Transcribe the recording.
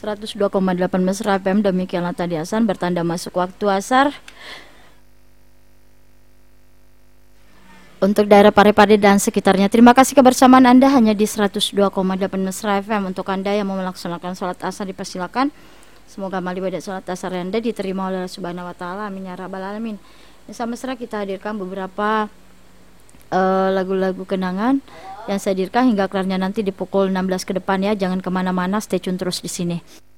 102,8 Mesra FM, demikianlah tadi azan bertanda masuk waktu asar. Untuk daerah Parepare dan sekitarnya, terima kasih kebersamaan Anda hanya di 102,8 Mesra FM. Untuk Anda yang mau melaksanakan sholat asar dipersilakan. Semoga amal ibadah sholat asar Anda diterima oleh Allah Subhanahu wa taala. Amin ya rabbal alamin. Nisa Mesra, kita hadirkan beberapa lagu-lagu kenangan yang saya hadirkan hingga kelarnya nanti di pukul 16 ke depan ya. Jangan kemana-mana, stay tune terus di sini.